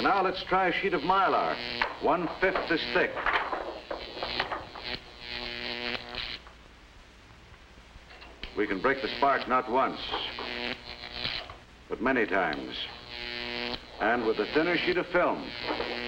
Now let's try a sheet of Mylar, 1/5 as thick. We can break the spark not once, but many times. And with a thinner sheet of film,